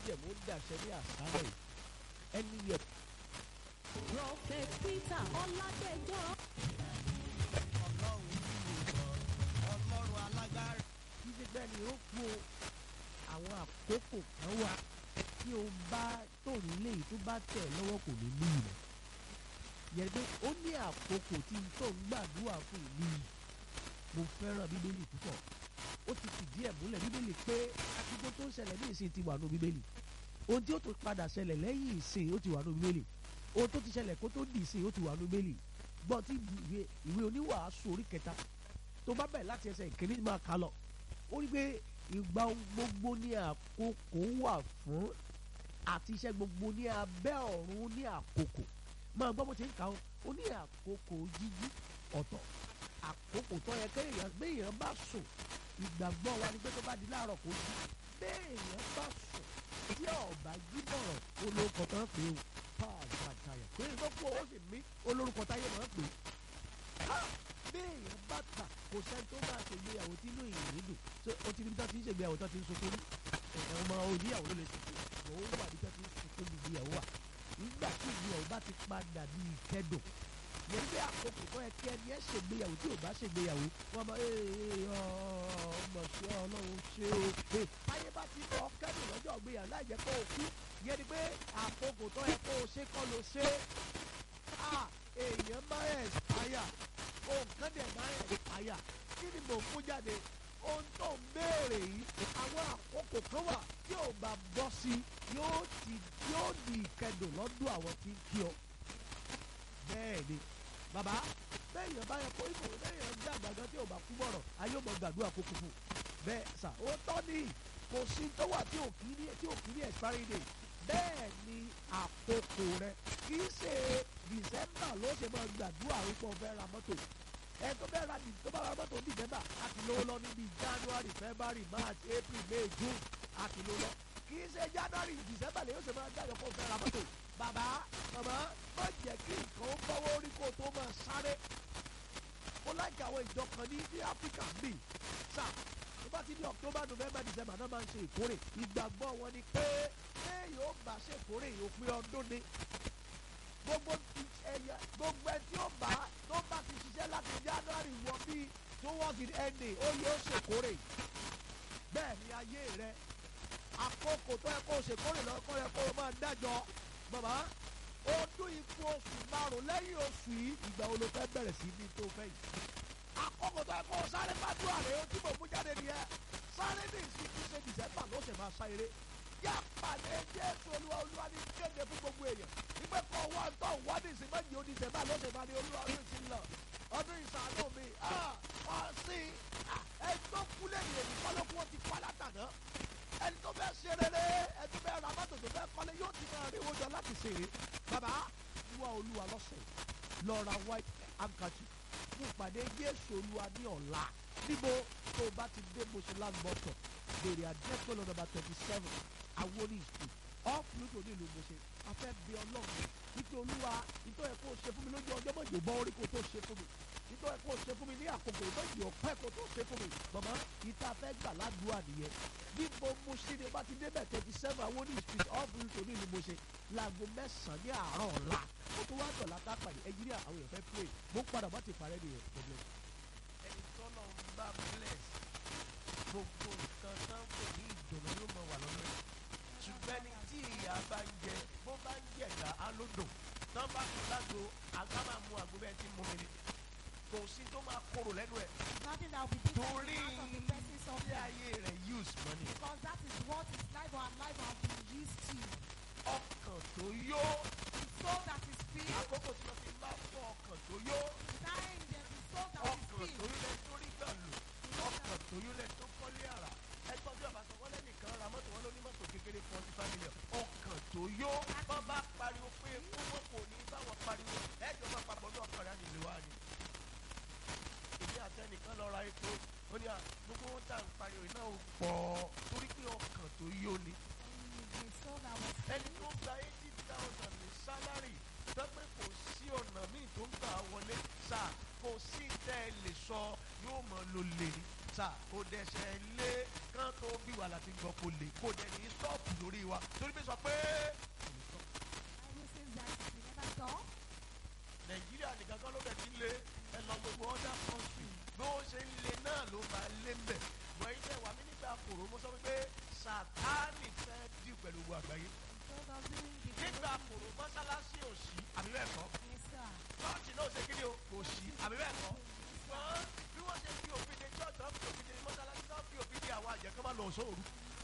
májẹ̀mú dàṣẹ ní àṣálẹ̀ yìí ẹni yẹ. Prophet Peter Ọládẹjọ́. Ọlọ́run alágbára. kí ṣe bẹ́ẹ̀ ni ó kú àwọn àkókò kan wà tí o bá tó nílé yìí tó bá tẹ̀ lọ́wọ́ kò ní ní ìmọ̀ yẹn pé ó ní àkókò tí n tó ń gbàdúrà fún ìlú yìí mo fẹ́ràn bíbélì púpọ̀ ó ti fìdí ẹ̀ múlẹ̀ bíbélì pé akíkó tó ń ṣẹlẹ̀ ní ìsìn ti wà ní bíbélì ohun tí ó tó padà ṣẹlẹ̀ lẹ́yìn ìsìn ó ti wà ní bíbélì ohun tó ti ṣẹlẹ̀ kó tó di ìsìn ó ti wà ní bíbélì gbọ́ tí ìwé oníwàásù orí kẹta tó bá bẹ̀ láti ẹsẹ̀ ìkíní máa kà lọ ó rí pé ìgbà gbogbo ní àkókò wà fún àti iṣẹ́ gbogbo ní abẹ́ ọ̀run ní àkókò máa gbọ́ bó ṣe ń kà ó ní àkókò jíjí ọ̀tọ̀ àkókò tó yẹ kéèyàn béèyàn bá sùn ìgbàgbọ́ wa ni pé tó bá di láàárọ̀ kó jí béèyàn bá sùn tí ọ̀bá jí bọ̀rọ̀ olórúkọ tán pé o pààgàtàyà pé gbogbo ó sì mí olórúkọ táyé máa pè é béèyàn bá tà kò sẹ́ni tó máa ṣègbéyàwó tí inú ìrìn dùn ṣé o ti rí bí tó ti ń ṣègbéyàwó tó ti ń sunkún ní ọmọ oníyàwó ló lè sunkún òun wà bí tó ti ń sunkún ní ìgbéyàwó wà nígbà tí ìgbéyàwó bá ti padà bí ìkẹ́dùn yẹn bí àkókò tó yẹ kí ẹni ẹ ṣègbéyàwó tí ò bá ṣègbéyàwó wọn mọ ọmọ ṣe Ọlọ́run ṣe o táyé bá ti bọ kẹ́dùn lọ́jọ́ ìgbéyàwó láì jẹ́ kó o kú yẹn ni pé àkókò tó yẹ kó o ṣe kọ́ ló ṣe èèyàn máa ẹ̀ ṣáyà nǹkan dẹ̀ máa ẹ̀ ṣáyà kí ni mò ń mú jáde ohun tó ń béèrè yìí àwọn àkókò kan wà tí ò bá bọ́ sí yóò di ìkẹdùn lọ́dún àwọn tí ń kí ọ bẹ́ẹ̀ ni bàbá bẹ́ẹ̀yàn bá yẹ kó ìkòwé bẹ́ẹ̀yàn ń dàgbà gan tí ò bá kú bọ̀rọ̀ ayé ò mọ̀ gbàdúrà kó kúkú bẹ́ẹ̀ sà ó tọ́ ni kò sí tó wà tí ò kí ní expiry day bẹ́ẹ̀ ni àkókò rẹ kì í ṣe December ló ṣe máa gbàdúrà wípé fẹ́ ra mọ́tò ẹ tó bẹ́ẹ̀ tó bá ra mọ́tò ní December àti lówó lọ níbi January February March April May June àti lówó lọ kì í ṣe January December lè yóò ṣe máa dájọ́ kó fẹ́ ra mọ́tò bàbá màmá má jẹ́ kí nǹkan ó bọ́wọ́ orí kó tó máa sáré ó láìka àwọn ìjọ kan ní Áfíríkà bíi sà tó bá ti di October November December náà máa ń ṣe ìkórè ìgbàgbọ́ wọn ni pé yóò bá ṣe ìkórè òpin ọdún ni gbogbo ẹ tí ó bá ti ṣiṣẹ́ láti January wọ bíi towards the ending ó yóò ṣèkórè bẹ́ẹ̀ ni ayé rẹ àkókò tó yẹ kó o ṣèkórè lọ́kọ́ yẹ kó o máa dájọ́ bàbá ọdún ikú oṣù márùn lẹ́yìn oṣù yìí ìgbà wo ló fẹ́ bẹ̀rẹ̀ sí ní tó fẹ́ yìí àkókò tó yẹ kó o sáré gbàdúrà rẹ o tí mo mú jáde nìyẹn sáré ní ìsìnkú ṣe December ló ṣe máa sá eré yá pàdé Jésù Olúwa ní kéde fún gbogbo èèyàn wípé kọ́ wá ń tọ́ wá ní ìsìn méjì ó December ló ṣe máa ní Olúwa ló ti lọ ọdún ìsàánú mi ọ̀sìn ẹni tó kú lẹ́yìn èyí kọ́lọ́kú ó ti kọ́ látàná ẹni tó fẹ́ ṣe rere ẹni tó fẹ́ ra mọ́tò tó fẹ́ kọ́lé yóò ti máa rí owó jọ láti ṣèrè bàbá wá Olúwa lọ́sẹ̀ lọ ra white handkerchief fún ìpàdé Jésù Olúwa ní ọ̀la níbo tó o bá ti dé Moshe land bus béèrè àdírẹ́sì lọ nọ́mbà 27 Awoni Street off lójú ní ìlú Moshe afẹ́ bí Ọlọ́run wípé Olúwa nítorí kó o ṣe fún mi lójú ọjọ́ mọ̀jẹ̀ bọ́ orí kó o tó ṣe fún mi nítorí kó o ṣe fún mi ní àkókò ìmọ̀jẹ̀ ọ̀pẹ́ kó o tó ṣe fún mi màmá ìta fẹ́ gbà ládùúgbò nìyẹn níbo Moshe ni o bá ti débẹ̀ 27 Awoni Street off lójú ní ìlú Moshe láago 9 ní àárọ̀ ọ̀la ó tó wá dọ̀la ká pàdé ẹnjíníà àwọn èèyàn fẹ́ pray mo padà bá ti parẹ́ nìyẹn problem. ẹni tọ́lọ̀ ń bá bless gbogbo nǹkan tán kò ní ìdùnnú yóò mọ wà lọ́nà yìí ṣùgbọ́n ẹni tí ìyá bá ń jẹ bó bá ń jẹ̀dá alódò tán bá kú lágbo àgbà máa mu àgbo bẹ́ẹ̀ tí mú mi ni kò sí tó máa korò lẹ́nu ẹ̀ torí ilé ayé rẹ̀ use money. Because that is what his life and life have been used to. ọkàn tó yó. The soul that is filled. àkókò tí wọ́n fi máa fọ ọkàn tó yó. Dying there the soul that is ọkàn tó filled. yó lẹ́ni tó rí gbà lò ọkàn tó yó lẹ́ni tó kọ́lé àrà ẹgbọ́n bí ọba sọ wọ́n lẹ́nìkan ra mọ́tò wọn ló ní mọ́tò kékeré 45 million ọkàn tó yó wọ́n bá pariwo pé kó wọ́n kò ní báwọn pariwo ẹ̀jọ̀ máa papọ̀ ní ọkàn rẹ̀ á nílé wa ni. èmi àtẹnìkan lọ ra epo ó ní gbogbo wọn tà ń pariwo iná ò pọ̀ torí pé ọkàn tó yó ni. ẹni tó gba 80,000 ní sálárì tọ́pẹ́ kò sí ọ̀nà míì tó ń gbà wọlé sáà kò sí tẹ́ ẹ lè sọ yóò mọ̀ ló lè ní sà kò dẹ̀sẹ̀ lé kán tó bí wà láti gbọ́ kò lè kò dẹ̀ ní stọ́ọ̀pù lórí wa torí bí sọ pé Bible says that it will never stop. nàìjíríà nìkan kan ló bẹ̀ ti lé ẹ lọ gbogbo other country bí ó ṣe ń lé náà ló máa lé ń bẹ̀ wọ́n ilé wa mí nígbà kòrò mo sọ pé sàtáànì fẹ́ dì pẹ̀lú gbogbo àgbáyé So doesn't the nígbà kòrò mọ́sálásí ò sí àbí bẹ́ẹ̀ kọ́ Yes, sir. chọ́ọ̀chì náà ṣe kíni o kò sí àbí bẹ́ẹ̀ kọ́ ṣùgbọ́n bí wọ́n ṣe fi òfin de chọ́ọ̀chì náà fi òfin de mọ́sálásí náà fi òfin de àwọn àjẹ́ kán má lọ sóòru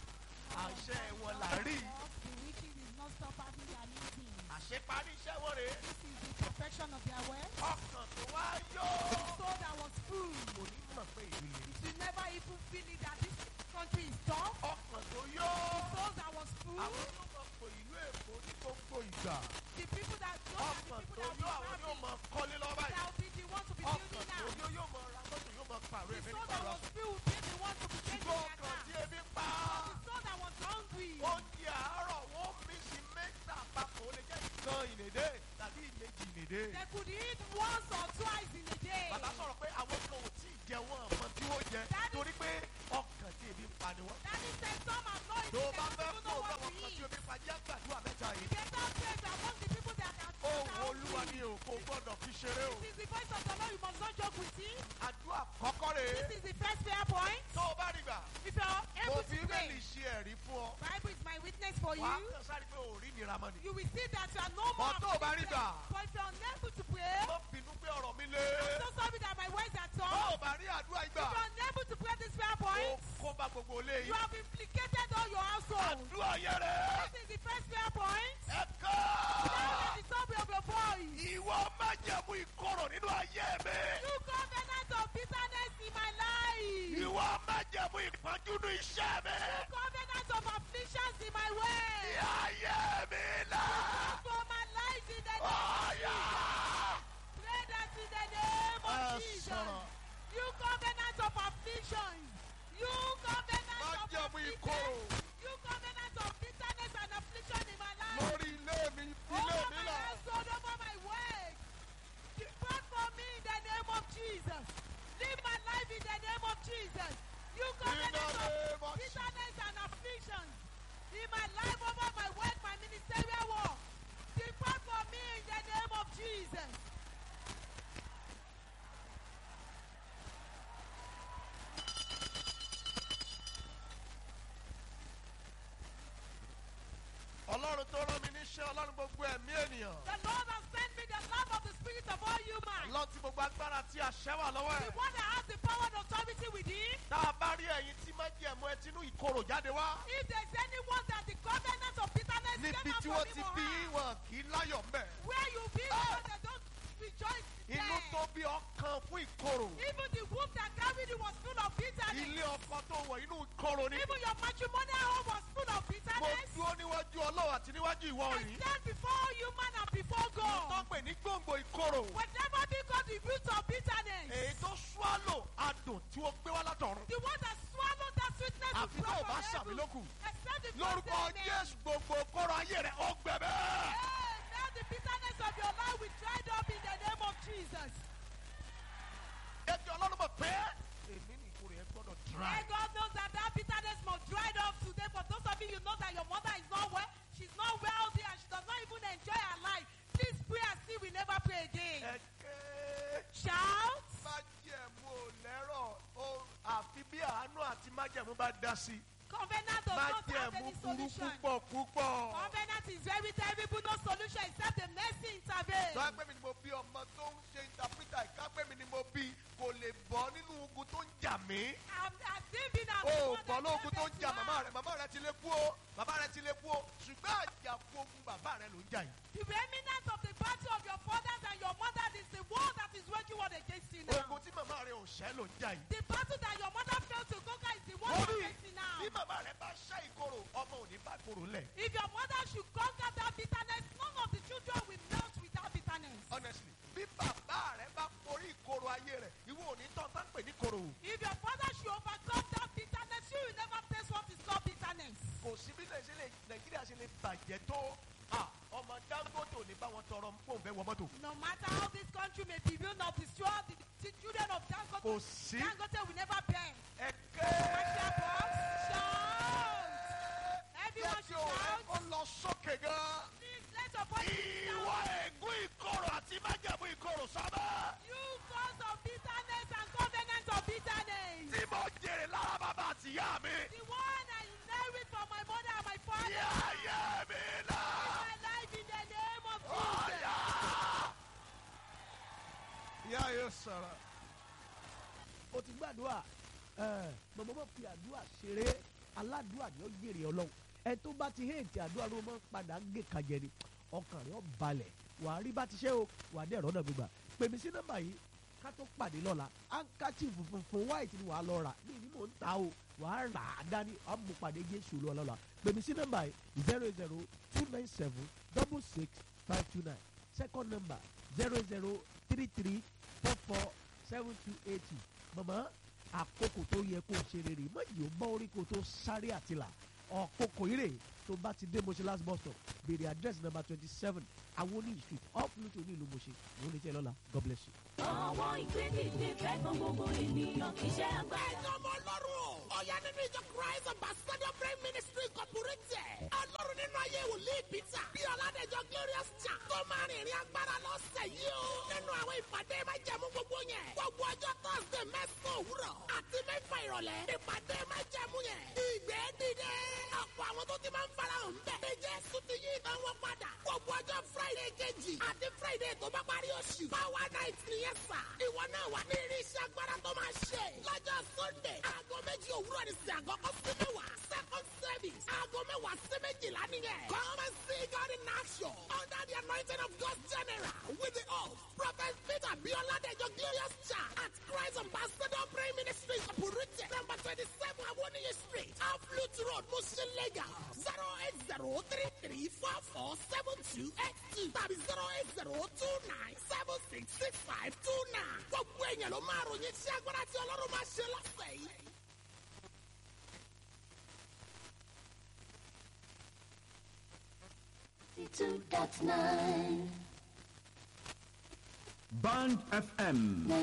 àṣẹ wọn là rí The wicked is not stop having their meeting. àṣeparí iṣẹ́ wọn rèé This is the perfection of their way. ọkàn tó wá yó So that was full. kò ní mọ̀ pé ìlú lè It will never even feel it that this country is tough. ọkàn tó yó So that was full. àwọn yóò mọ̀ pé ìlú èkó ní gbogbo ìgbà The people that those are the ọkàn people tó that will yó àwọn yóò be mọ̀ kọ́lé lọ́wọ́ that báyìí will be the one to be ọkàn building tó now. yó yóò mọ̀ ra mọ́tò yóò mọ̀ pàrọ̀ The èmi ní soul that pàrọ̀ was filled will be the one to be changing ṣùgbọ́n their ọkàn car. tí ebi pa The soul that was hungry. oúnjẹ àárọ̀ wọ́n mí sí mẹ́ta papọ̀ ó lè jẹ́ ìkan ìnèdè tàbí ìmejì ìnèdè. They could eat once or twice in a day. bàbá sọ̀rọ̀ pé àwọn kan ò tí ì jẹ wọn àmọ́ tí wọ́n jẹ Daddy- torí pé ọkàn tí ebi ń pa ni wọ́n. Daddy said some are not tó o eating. bá They fẹ́ don't kó know o bá what wọn to kan tí eat. omi pa jẹ́ gbàdúrà mẹ́ta yìí. Better praise among the people that are ohun hungry. olúwa ni o kò gbọ́dọ̀ fi ṣeré o. This is the voice of the Lord. You must not joke with it. àdúrà kọ́kọ́ rèé This is the first prayer point. tó o bá rí gbà If you are mo able fi to pray, bẹ́ẹ̀lì ṣe ẹ̀rí fún ọ. Bible is my witness for wàá you. kàn sáré pé ò rí ìnira mọ́ ni. You will see that you are no more. But tó o bá rí gbà But if you are unable to pray, má bínú pé ọ̀rọ̀ mi lé. I'm so sorry that my words are tó tough. o bá rí àdúrà If ìgbà you are unable to pray this prayer ó point, kó bá gbogbo ilé you yìí. have implicated all your household. àdúrà yẹn rẹ̀ This is the first prayer point. ẹ kọ́. Now let the sound of your voice. ìwọ májẹ̀mú ìkorò nínú ayé mi. You covenant of bitterness in my life. ìwọ májẹ̀mú ìpọ́njú nínú iṣẹ́ mi. Covenant of afflictions in my ní way. ayé mi náà. For my life in the name of ọ̀yà. Jesus. Pray that in the name of Ẹ Jesus. sọ̀rọ̀. You covenant of afflictions. You covenant of májẹ̀mú ìkorò afflictions. You covenant of bitterness and affliction in my life. lórí ilé mi ilé Over mi my là. household, over my work. Depart from me in the name of Jesus. Live my life in the name of Jesus. You covenant name of of bitterness and afflictions in my life, over my work, my ministerial work. Depart from me in the name of Jesus. ọlọ́run tó rán mi níṣẹ́ ọlọ́run gbogbo ẹ̀mí ènìyàn. The Lord has sent me the love of the Spirit of all humans. ọlọ́run tí gbogbo agbára tí àṣẹ wà lọ́wọ́ The ẹ̀. one that has the power and authority within. tá a bá rí ẹ̀yin tí májẹ̀mú ẹ tinú ìkorò jáde wá. If there's anyone that the covenant of bitterness níbi came out tí from wọ́n him ti or bí her, wọn kì í láyọ̀ mbẹ̀. where you be, they don't rejoice inú there. tó bí ọkàn fún ìkorò. Even the womb that carried you was full of bitterness. ilé ọkọ tó wọ̀ inú ìkorò ni. Even your matrimonial home was full of mo bitterness. dúró níwájú ọlọ́run àti níwájú ìwọ I òní. stand before human and before tó God. pè ní gbòǹgbò ìkorò. Whatever become the root of bitterness, èyí tó swallow adùn tí wọ́n gbé wá látọ̀run. the one that swallowed that sweetness àfi will tó o flow bá from ṣàmì heaven. lókù. Except the lórúkọ first amen. jésù gbogbo kọ́rọ̀ ayé rẹ̀ ó gbẹ bẹ́ẹ̀. Hey, now the bitterness of your life will dried up in the name of Jesus. ẹjọ́ ọlọ́run mọ̀ pé èmi ní ìkorò yẹn gbọ́dọ̀ dry. Hey, God knows that that bitterness must dried up today. For those of you know that your mother is not well, she's not wealthy, and she does not even enjoy her life. Please pray and see we never pray again. ẹ̀kẹ́ Shout. májẹ̀mú ò lẹ́rọ̀ àfi bí àánú àti májẹ̀mú bá dá sí. Covenant does not have májẹ̀mú any burú solution. púpọ̀ púpọ̀. Covenant is very terrible, no solution except the mercy intervene. sọ pé mi ni mo bí ọmọ tó ń ṣe interpreter ìka pé mi ni mo bí kò lè bọ́ nínú ogun tó ń jà mí. I've still been at o bọ́ lógun tó ń jà màmá rẹ̀ ti lè kú o bàbá rẹ̀ ti lè kú o ṣùgbọ́n àjàkú ogun bàbá rẹ̀ ló ń jà yìí. The remnant of the battle of your fathers and your mothers is the war that is waging war against you now. ogun tí màmá rẹ̀ ò ṣẹ́ ló ń jà yìí. The battle that your mother failed to conquer is the one Orí you're facing now. bí màmá rẹ̀ bá ṣẹ́ ìkorò ọmọ ò ní bá ìkorò lẹ̀. If your mother should conquer that bitterness, none of the children will melt without bitterness. honestly bí bàbá rẹ̀ bá forí ìkorò ayé rẹ̀ ìwọ ò ní tán tán pè ní korò. If your father should overcome that bitterness, you will never taste what is called bitterness. kò sí bí nàìjíríà ṣe lè bàjẹ́ tó ọmọ dangote ò ní bá wọn tọrọ fóun fẹ́ wọ mọ́tò. No matter how this country may be built or destroyed, the children of kò Dangote, sí Dangote will never bend. Commercial box. Shout. Everyone should shout. Ó lọ sókè gan. Please let your voice be Ìwọ loud. ègún ìkorò àti májẹ̀mú ìkorò sábà. You cause of bitterness and covenant of bitterness. Tí mo jèrè lára bàbá àti ìyá mi. The one I inherit from my mother and my father. Ní ayé mi náà. My life in the name of Ọ̀yà. Jesus. Ìyá yóò sọ̀rọ̀. O ti gbàdúrà mọ̀mọ́ fi àdúrà ṣeré aládùúrà ni ó jèrè ọlọ́run ẹ tó bá ti héètì àdúrà ló máa ń padà gé kàjẹ ni ọkàn rẹ̀ ó balẹ̀ wà á rí bá ti ṣe o wà á dẹ̀ ẹ̀rọ náà gbégbà pèmí sí nọ́mbà yìí ká tó pàdé lọ́la handkerchief funfun white ni wà á lọ rà ní ìní mò ń ta o wà á rà á dání á mú pàdé Jésù lọ́la pèmí sí nọ́mbà yìí 00297666529 second number 0033447280 mọ̀mọ́ àkókò tó yẹ kó o ṣe rere mọ̀jì ó bá orí kó o tó sáré àtìlà ọ̀kókò ire tó bá ti dé Moshe last bus stop béèrè address number 27 Awoni street off Luto ní ìlú Moshe òun ní tẹ́ lọ́la God bless you. Àwọn ìgbédìde fẹ́ kan gbogbo ènìyàn iṣẹ́ agbára. Ẹ̀yin ọmọ Ọlọ́run, ọ̀yá nínú ìjọ Christ Ambassador Prayer Ministry Incorporated. Ọlọ́run nínú ayé wòlíì Peter bí Ọládẹjọ Glorious Church tó máa rìn ìrìn agbára lọ́sẹ̀ yìí o. Nínú àwọn ìpàdé májẹ̀mú gbogbo yẹn. Gbogbo ọjọ́ Thursday mẹ́sàn-án òwúrọ̀ àti mẹ́fà ìrọ̀lẹ́. Ìpàdé májẹ̀mú yẹn. Ìgbé dìde. Ọ̀pọ̀ àwọn tó ti máa ń farahàn ń bẹ̀. Bí Jésù ti yí ìtàn wọn padà. Gbogbo ọjọ́ Friday kejì àti Friday tó bá parí oṣù. Power night nìyẹn sà. Ìwọ náà wà ní irinṣẹ́ agbára tó máa ṣe. Lọ́jọ́ Sunday, aago méjì òwúrọ̀ ní sí àkọ́kọ́ sí mẹ́wàá. Second service, aago mẹ́wàá sí méjìlá nìyẹn. Come and see God in action. Under the anointing of God's general. With the oath, Prophet Peter Bioladejo Glorious Church at Christ Ambassador Prayer Ministry Incorporated. Number 27 Awoni Street, off Luto Road, Mushin, Lagos. 08033447282. That is 08029766529. Gbogbo èèyàn ló máa ròyìn tí agbára tí Ọlọ́run máa ṣe lọ́sẹ̀ yìí. Two.9 Band FM